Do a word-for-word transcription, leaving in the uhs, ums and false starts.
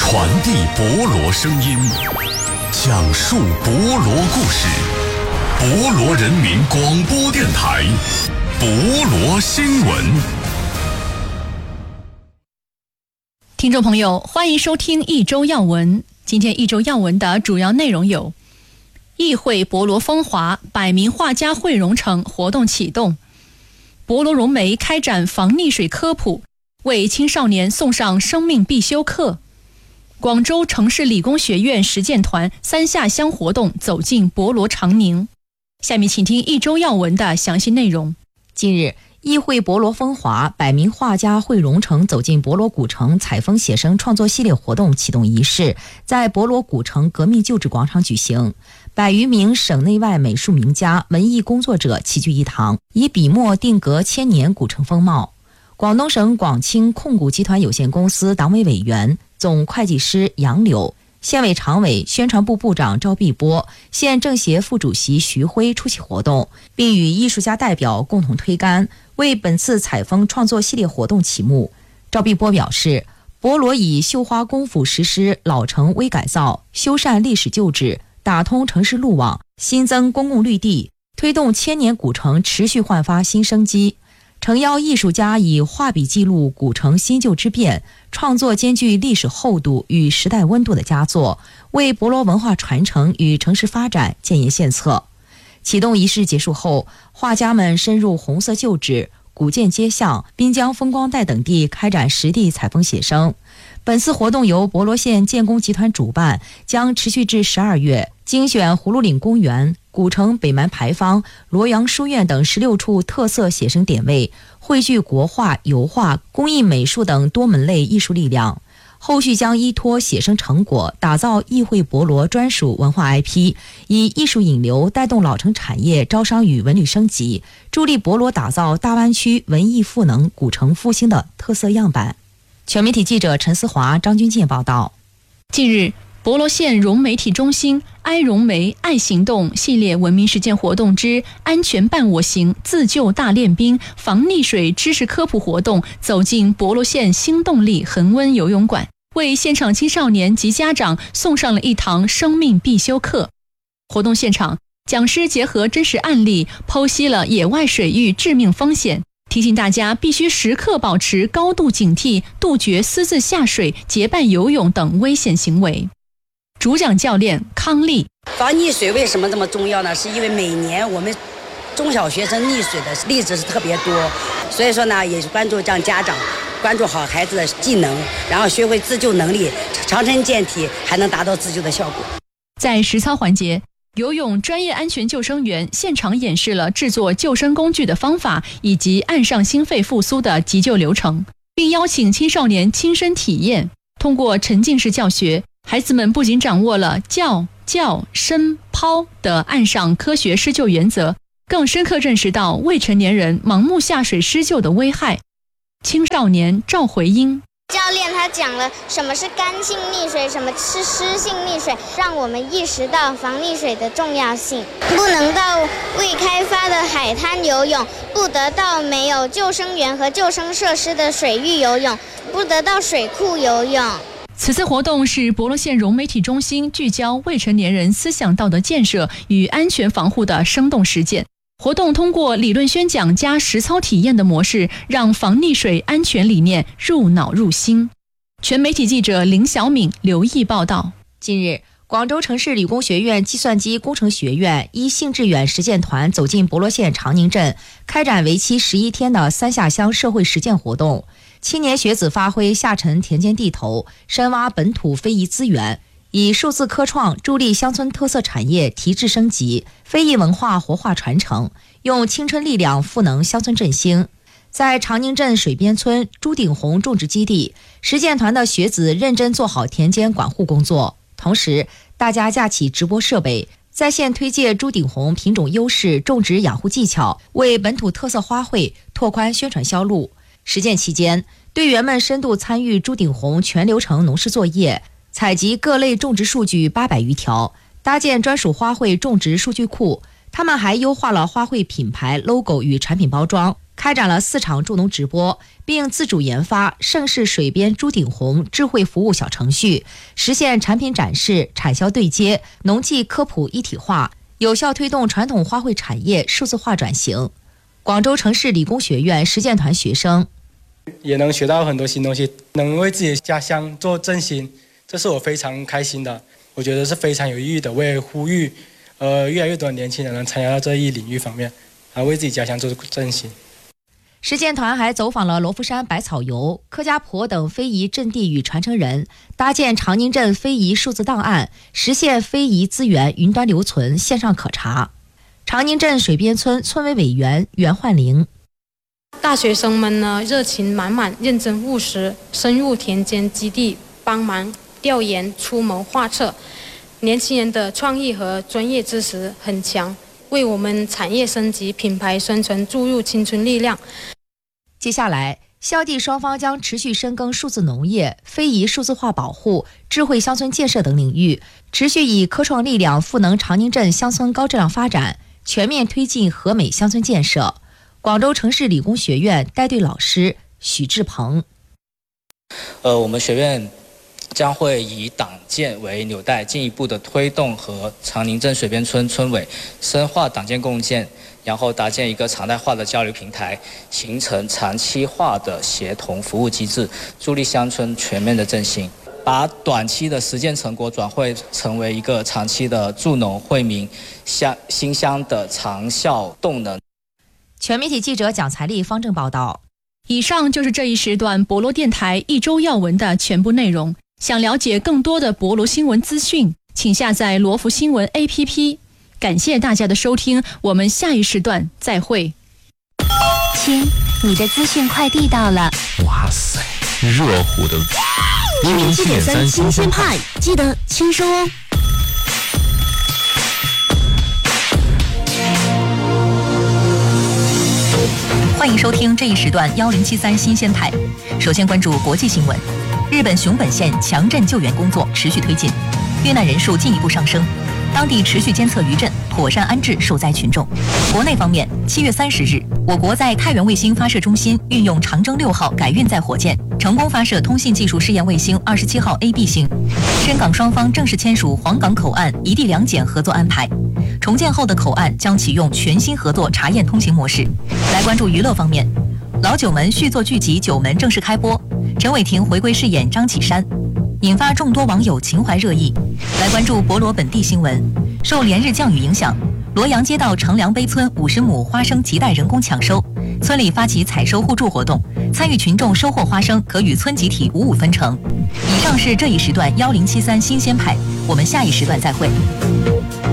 传递博罗声音，讲述博罗故事。博罗人民广播电台，博罗新闻。 听众朋友，欢迎收听一周要闻。今天一周要闻的主要内容有：议会博罗风华，百名画家汇融城活动启动；博罗融媒开展防溺水科普，为青少年送上生命必修课；广州城市理工学院实践团三下乡活动走进博罗长宁。下面请听一周要闻的详细内容。 近日，议会博罗风华，百名画家汇融城走进博罗古城采风写生创作系列活动启动仪式在博罗古城革命旧址广场举行。百余名省内外美术名家、文艺工作者齐聚一堂，以笔墨定格千年古城风貌。广东省广清控股集团有限公司党委委员、总会计师杨柳，县委常委、宣传部部长赵碧波，县政协副主席徐辉出席活动，并与艺术家代表共同推杆，为本次采风创作系列活动启幕。赵碧波表示，博罗以绣花功夫实施老城微改造，修缮历史旧址，打通城市路网，新增公共绿地，推动千年古城持续焕发新生机。诚邀艺术家以画笔记录古城新旧之变，创作兼具历史厚度与时代温度的佳作，为博罗文化传承与城市发展建言献策。启动仪式结束后，画家们深入红色旧址、古建街巷、滨江风光带等地开展实地采风写生。本次活动由博罗县建工集团主办，将持续至十二月，精选葫芦岭公园、古城北门牌坊、罗阳书院等十六处特色写生点位，汇聚国画、油画、工艺美术等多门类艺术力量。后续将依托写生成果，打造议会博罗专属文化 I P， 以艺术引流带动老城产业招商与文旅升级，助力博罗打造大湾区文艺赋能、古城复兴的特色样板。全媒体记者陈思华、张军健报道。 近日，博罗县融媒体中心爱融媒爱行动系列文明实践活动之安全伴我行自救大练兵防溺水知识科普活动走进博罗县新动力恒温游泳馆，为现场青少年及家长送上了一堂生命必修课。活动现场，讲师结合真实案例，剖析了野外水域致命风险，提醒大家必须时刻保持高度警惕，杜绝私自下水、结伴游泳等危险行为。主讲教练康丽， 防溺水为什么这么重要呢？是因为每年我们中小学生溺水的例子是特别多，所以说呢，也是关注让家长关注好孩子的技能，然后学会自救能力，强身健体，还能达到自救的效果。 在实操环节，游泳专业安全救生员现场演示了制作救生工具的方法以及岸上心肺复苏的急救流程，并邀请青少年亲身体验。通过沉浸式教学，孩子们不仅掌握了叫、叫、深、抛的岸上科学施救原则，更深刻认识到未成年人盲目下水施救的危害。青少年赵回英， 教练他讲了什么是干性溺水，什么是湿性溺水，让我们意识到防溺水的重要性。不能到未开发的海滩游泳，不得到没有救生员和救生设施的水域游泳，不得到水库游泳。 此次活动是博罗县融媒体中心聚焦未成年人思想道德建设与安全防护的生动实践。活动通过理论宣讲加实操体验的模式，让防溺水安全理念入脑入心。全媒体记者林小敏、刘毅报道。 近日，广州城市理工学院计算机工程学院依信致远实践团走进博罗县长宁镇，开展为期十一天的三下乡社会实践活动。青年学子发挥下沉田间地头，深挖本土非遗资源，以数字科创助力乡村特色产业提质升级，非遗文化活化传承，用青春力量赋能乡村振兴。在长宁镇水边村朱顶红种植基地，实践团的学子认真做好田间管护工作，同时大家架起直播设备，在线推介朱顶红品种优势、种植养护技巧，为本土特色花卉拓宽宣传销路。实践期间，队员们深度参与朱顶红全流程农事作业，采集各类种植数据八百余条，搭建专属花卉种植数据库。他们还优化了花卉品牌 logo 与产品包装， 开展了四场助农直播，并自主研发盛世水边朱顶红智慧服务小程序，实现产品展示、产销对接、农技科普一体化，有效推动传统花卉产业数字化转型。广州城市理工学院实践团学生也能学到很多新东西，能为自己的家乡做振兴，这是我非常开心的。我觉得是非常有意义的。我也呼吁，呃，越来越多的年轻人能参加到这一领域方面，啊，为自己家乡做振兴。 实践团还走访了罗浮山百草游、客家坡等非遗阵地与传承人，搭建长宁镇非遗数字档案，实现非遗资源云端留存、线上可查。长宁镇水边村村委委员袁焕玲： 大学生们呢，热情满满，认真务实，深入田间基地帮忙调研、出谋划策。年轻人的创意和专业知识很强，为我们产业升级、品牌宣传注入青春力量。 接下来，校地双方将持续深耕数字农业、非遗数字化保护、智慧乡村建设等领域，持续以科创力量赋能长宁镇乡村高质量发展，全面推进和美乡村建设。广州城市理工学院带队老师许志鹏： 呃，我们学院将会以党建为纽带，进一步的推动和长宁镇水边村村委深化党建共建，然后搭建一个常态化的交流平台，形成长期化的协同服务机制，助力乡村全面的振兴，把短期的实践成果转会成为一个长期的助农惠民乡新乡的长效动能。 全媒体记者蒋才丽、方正报道。 以上就是这一时段博罗电台一周要闻的全部内容。想了解更多的博罗新闻资讯，请下载罗浮新闻 A P P。感谢大家的收听，我们下一时段再会。 亲，你的资讯快递到了。 哇塞，热乎的一零七点三新鲜派，记得签收哦。 欢迎收听这一时段幺零七三新鲜派。首先关注国际新闻。日本熊本县强震救援工作持续推进，遇难人数进一步上升，当地持续监测余震，妥善安置受灾群众。国内方面，七月三十日，我国在太原卫星发射中心运用长征六号改运载火箭，成功发射通信技术试验卫星二十七号 A B 星。深港双方正式签署黄港口岸一地两检合作安排。重建后的口岸将启用全新合作查验通行模式。来关注娱乐方面，老九门续作剧集《九门》正式开播，陈伟霆回归饰演张启山，引发众多网友情怀热议。来关注博罗本地新闻，受连日降雨影响，罗阳街道长梁碑村五十亩花生亟待人工抢收，村里发起采收互助活动，参与群众收获花生可与村集体五五分成。以上是这一时段幺零七三新鲜派，我们下一时段再会。